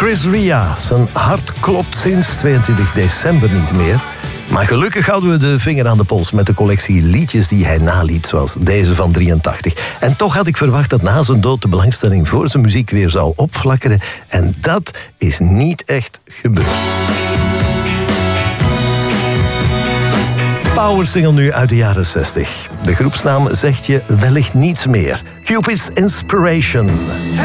Chris Ria. Zijn hart klopt sinds 22 december niet meer. Maar gelukkig houden we de vinger aan de pols met de collectie liedjes die hij naliet, zoals deze van 83. En toch had ik verwacht dat na zijn dood de belangstelling voor zijn muziek weer zou opflakkeren. En dat is niet echt gebeurd. Power single nu uit de jaren 60. De groepsnaam zegt je wellicht niets meer. Cupid's Inspiration.